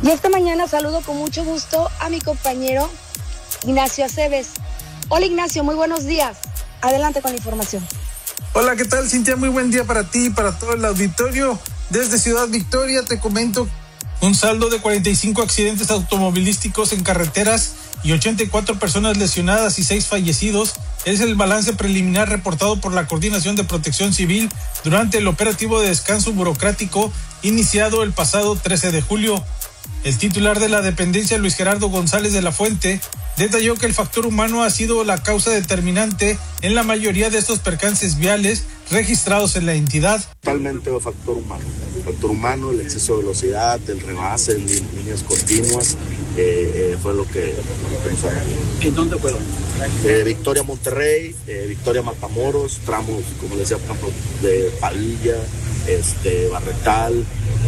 Y esta mañana saludo con mucho gusto a mi compañero Ignacio Aceves. Hola Ignacio, muy buenos días. Adelante con la información. Hola, ¿qué tal, Cintia? Muy buen día para ti y para todo el auditorio. Desde Ciudad Victoria te comento un saldo de 45 accidentes automovilísticos en carreteras y 84 personas lesionadas y 6 fallecidos. Es el balance preliminar reportado por la Coordinación de Protección Civil durante el operativo de descanso burocrático iniciado el pasado 13 de julio. El titular de la dependencia, Luis Gerardo González de la Fuente, detalló que el factor humano ha sido la causa determinante en la mayoría de estos percances viales registrados en la entidad. Totalmente el factor humano, el exceso de velocidad, el rebase en líneas continuas, fue lo que pensó. ¿En dónde fueron? Victoria Monterrey, Victoria Matamoros, tramos, como decía, por ejemplo, de Padilla, Barretal,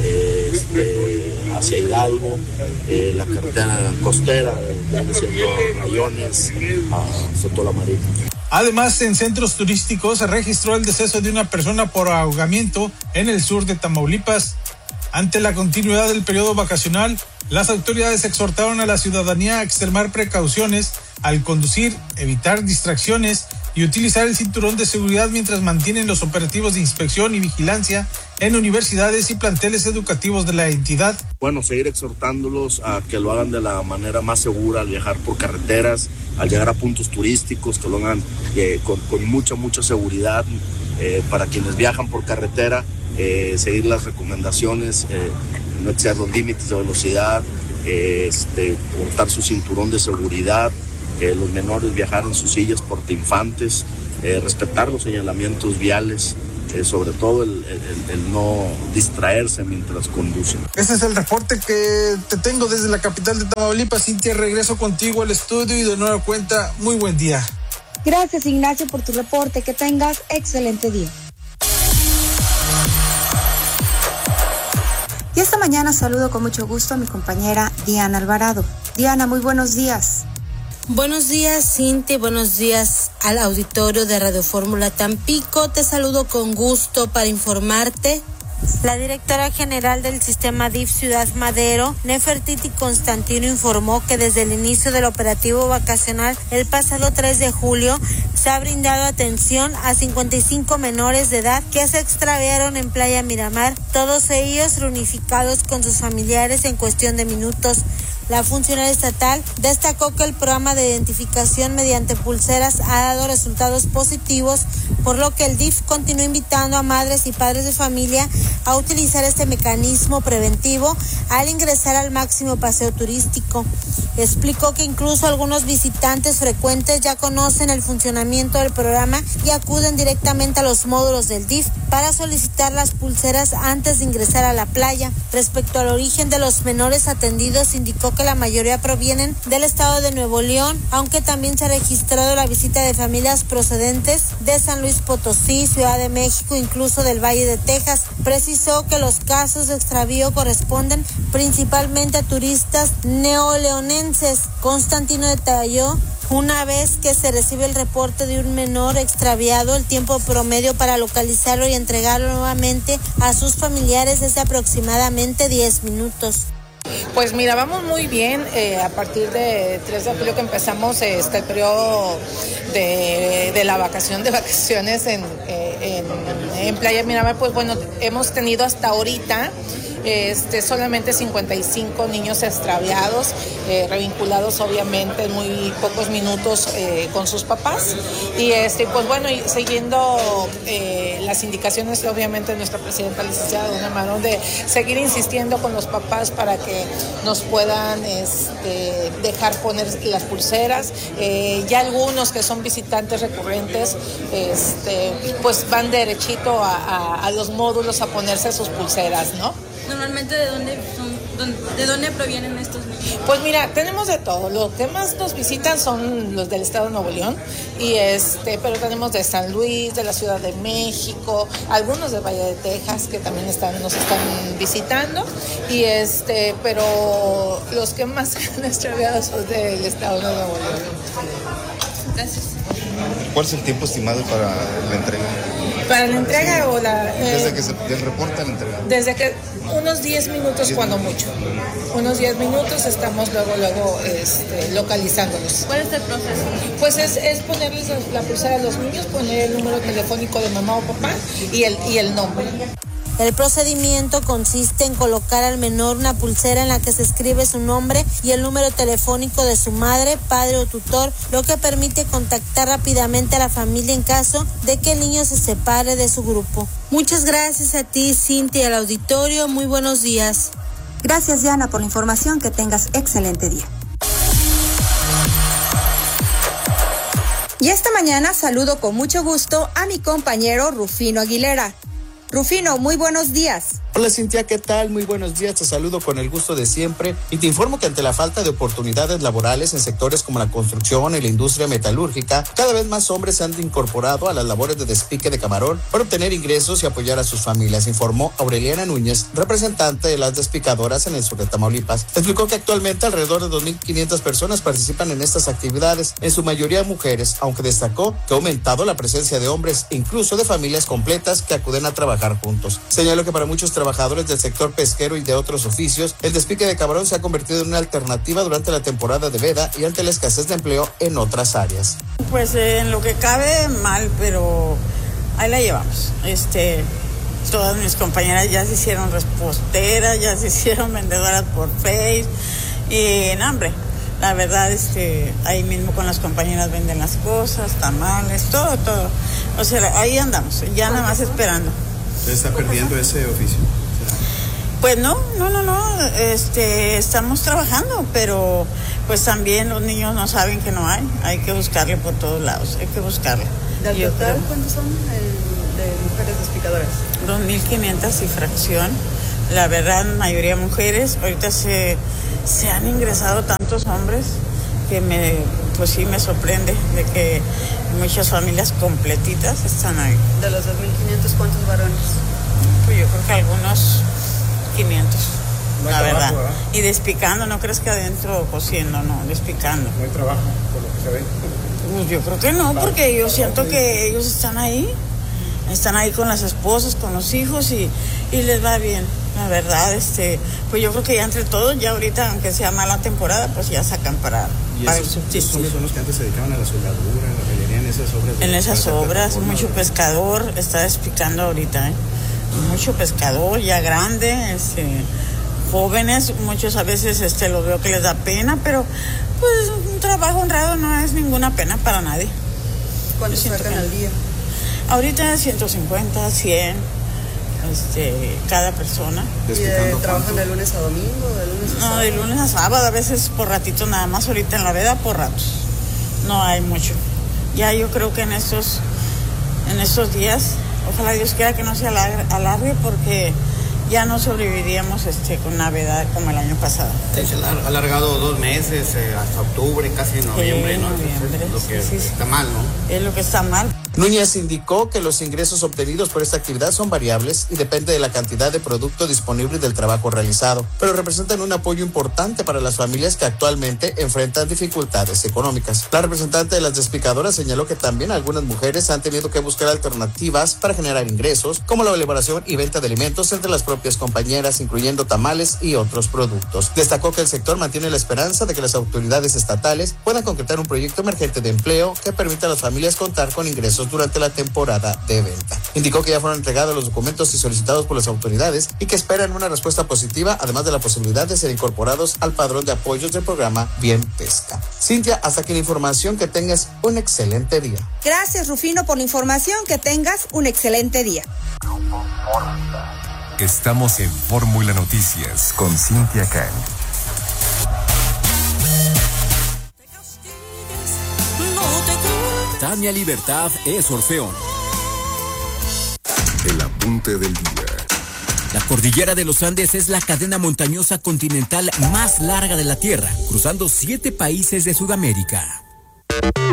hacia Hidalgo, la carretera costera, siendo Rayones, Soto la Marina. Además, en centros turísticos se registró el deceso de una persona por ahogamiento en el sur de Tamaulipas. Ante la continuidad del periodo vacacional, las autoridades exhortaron a la ciudadanía a extremar precauciones al conducir, evitar distracciones y utilizar el cinturón de seguridad mientras mantienen los operativos de inspección y vigilancia en universidades y planteles educativos de la entidad. Bueno, seguir exhortándolos a que lo hagan de la manera más segura al viajar por carreteras, al llegar a puntos turísticos, que lo hagan con mucha seguridad para quienes viajan por carretera, seguir las recomendaciones, no exceder los límites de velocidad, portar su cinturón de seguridad, los menores viajar en sus sillas portainfantes, respetar los señalamientos viales, sobre todo el no distraerse mientras conducen. Este es el reporte que te tengo desde la capital de Tamaulipas. Cintia, regreso contigo al estudio y de nueva cuenta, muy buen día. Gracias Ignacio por tu reporte, que tengas excelente día. Y esta mañana saludo con mucho gusto a mi compañera Diana Alvarado. Diana, muy buenos días. Buenos días, Cintia, buenos días al auditorio de Radio Fórmula Tampico. Te saludo con gusto para informarte. La directora general del sistema DIF Ciudad Madero, Nefertiti Constantino, informó que desde el inicio del operativo vacacional el pasado 3 de julio se ha brindado atención a 55 menores de edad que se extraviaron en Playa Miramar, todos ellos reunificados con sus familiares en cuestión de minutos. La funcionaria estatal destacó que el programa de identificación mediante pulseras ha dado resultados positivos, por lo que el DIF continúa invitando a madres y padres de familia a utilizar este mecanismo preventivo al ingresar al máximo paseo turístico. Explicó que incluso algunos visitantes frecuentes ya conocen el funcionamiento del programa y acuden directamente a los módulos del DIF para solicitar las pulseras antes de ingresar a la playa. Respecto al origen de los menores atendidos, indicó que la mayoría provienen del estado de Nuevo León, aunque también se ha registrado la visita de familias procedentes de San Luis Potosí, Ciudad de México, incluso del Valle de Texas. Precisó que los casos de extravío corresponden principalmente a turistas neoleonenses. Constantino detalló: una vez que se recibe el reporte de un menor extraviado, el tiempo promedio para localizarlo y entregarlo nuevamente a sus familiares es de aproximadamente 10 minutos. Pues mira, vamos muy bien. A partir de 3 de julio que empezamos el periodo de la vacaciones en Playa Miramar, pues bueno, hemos tenido hasta ahorita solamente 55 niños extraviados, revinculados obviamente en muy pocos minutos con sus papás, y pues bueno, y siguiendo las indicaciones obviamente de nuestra presidenta licenciada Dona Marón, de seguir insistiendo con los papás para que nos puedan dejar poner las pulseras. Ya algunos que son visitantes recurrentes pues van derechito a los módulos a ponerse sus pulseras, ¿no? Normalmente, ¿de dónde provienen estos niños? Pues mira, tenemos de todo. Los que más nos visitan son los del estado de Nuevo León, y pero tenemos de San Luis, de la Ciudad de México, algunos de Valle de Texas que también nos están visitando, y pero los que más han extraviado son del estado de Nuevo León. Gracias. ¿Cuál es el tiempo estimado para la entrega? ¿Para la entrega o la...? Desde que del reporte a la entrega. Desde que unos 10 minutos cuando mucho. Unos 10 minutos estamos luego localizándolos. ¿Cuál es el proceso? Pues es ponerles la pulsera a los niños, poner el número telefónico de mamá o papá y el nombre. El procedimiento consiste en colocar al menor una pulsera en la que se escribe su nombre y el número telefónico de su madre, padre o tutor, lo que permite contactar rápidamente a la familia en caso de que el niño se separe de su grupo. Muchas gracias a ti, Cintia, y al auditorio. Muy buenos días. Gracias, Diana, por la información. Que tengas excelente día. Y esta mañana saludo con mucho gusto a mi compañero Rufino Aguilera. Rufino, muy buenos días. Hola Cintia, ¿qué tal? Muy buenos días, te saludo con el gusto de siempre y te informo que ante la falta de oportunidades laborales en sectores como la construcción y la industria metalúrgica, cada vez más hombres se han incorporado a las labores de despique de camarón para obtener ingresos y apoyar a sus familias, informó Aureliana Núñez, representante de las despicadoras en el sur de Tamaulipas. Explicó que actualmente alrededor de 2.500 personas participan en estas actividades, en su mayoría mujeres, aunque destacó que ha aumentado la presencia de hombres, incluso de familias completas que acuden a trabajar juntos. Señaló que para muchos trabajadores del sector pesquero y de otros oficios, el despique de camarón se ha convertido en una alternativa durante la temporada de veda y ante la escasez de empleo en otras áreas. Pues en lo que cabe mal, pero ahí la llevamos. Todas mis compañeras ya se hicieron reposteras, ya se hicieron vendedoras por Face y hambre. La verdad, ahí mismo con las compañeras venden las cosas, tamales, todo. O sea, ahí andamos, ya nada más esperando. ¿Usted está perdiendo ese oficio? Pues no, estamos trabajando, pero pues también los niños no saben que no hay que buscarle por todos lados, hay que buscarle. ¿Del total cuántos son de mujeres despicadoras? 2.500 y fracción, la verdad, mayoría mujeres. Ahorita se han ingresado tantos hombres que me sorprende de que muchas familias completitas están ahí. De los 2.500, ¿cuántos varones? Pues yo creo que algunos 500, no la trabajo, verdad. ¿verdad? Y despicando, no crees que adentro cociendo, no, despicando. No hay trabajo, por lo que se ve. Pues yo creo que no, porque yo siento que ellos están ahí con las esposas, con los hijos y les va bien. La verdad, pues yo creo que ya entre todos, ya ahorita, aunque sea mala temporada, pues ya sacan para el subsistir. ¿Esos hombres son los que antes se dedicaban a la soldadura, a la pelería, en esas obras? En esas obras, mucho pescador está despicando ahorita, mucho pescador, ya grande, jóvenes, muchos a veces lo veo que les da pena, pero pues un trabajo honrado no es ninguna pena para nadie. ¿Cuánto sacan al día? Ahorita 150, 100, cada persona. ¿Y trabajan de lunes a domingo, de lunes a sábado? No, de lunes a sábado, a veces por ratito nada más, ahorita en la veda por ratos. No hay mucho. Ya yo creo que en estos días, ojalá Dios quiera que no se alargue porque ya no sobreviviríamos con una veda como el año pasado. Se ha alargado 2 meses, hasta octubre, casi noviembre, ¿no? Noviembre, es lo que está mal, ¿no? Es lo que está mal. Núñez indicó que los ingresos obtenidos por esta actividad son variables y depende de la cantidad de producto disponible y del trabajo realizado, pero representan un apoyo importante para las familias que actualmente enfrentan dificultades económicas. La representante de las despicadoras señaló que también algunas mujeres han tenido que buscar alternativas para generar ingresos, como la elaboración y venta de alimentos entre las propias compañeras, incluyendo tamales y otros productos. Destacó que el sector mantiene la esperanza de que las autoridades estatales puedan concretar un proyecto emergente de empleo que permita a las familias contar con ingresos durante la temporada de venta. Indicó que ya fueron entregados los documentos y solicitados por las autoridades y que esperan una respuesta positiva, además de la posibilidad de ser incorporados al padrón de apoyos del programa Bien Pesca. Cintia, hasta aquí la información, que tengas un excelente día. Gracias, Rufino, por la información. Que tengas un excelente día. Estamos en Fórmula Noticias con Cintia Can. Tania Libertad es Orfeón. El apunte del día. La cordillera de los Andes es la cadena montañosa continental más larga de la Tierra, cruzando 7 países de Sudamérica.